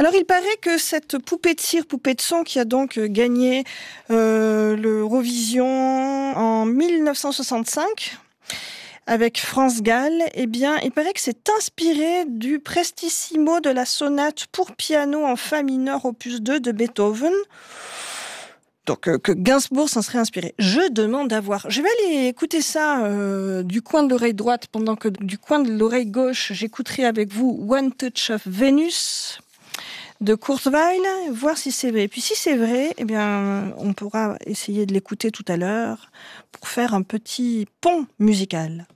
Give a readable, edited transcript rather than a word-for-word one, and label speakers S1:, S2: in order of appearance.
S1: Alors, il paraît que cette poupée de cire, poupée de son, qui a donc gagné l'Eurovision en 1965 avec France Gall, eh bien, il paraît que c'est inspiré du prestissimo de la sonate pour piano en fa mineur opus 2 de Beethoven. Donc, que Gainsbourg s'en serait inspiré. Je demande à voir. Je vais aller écouter ça du coin de l'oreille droite, pendant que du coin de l'oreille gauche, j'écouterai avec vous One Touch of Venus de Kurzweil, voir si c'est vrai. Et puis si c'est vrai, eh bien, on pourra essayer de l'écouter tout à l'heure pour faire un petit pont musical.